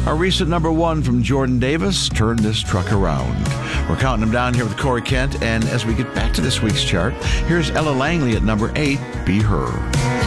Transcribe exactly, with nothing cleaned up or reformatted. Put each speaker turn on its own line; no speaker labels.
Our recent number one from Jordan Davis, Turn This Truck Around. We're counting them down here with Corey Kent, and as we get back to this week's chart, here's Ella Langley at number eight, Be Her.